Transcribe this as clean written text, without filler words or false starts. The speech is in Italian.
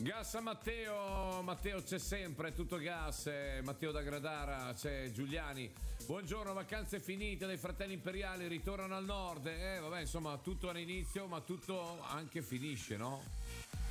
Gas a Matteo c'è sempre, tutto gas. Matteo da Gradara, c'è Giuliani. Buongiorno, vacanze finite dai fratelli imperiali, ritornano al nord. Vabbè, insomma, tutto all'inizio, ma tutto anche finisce, no?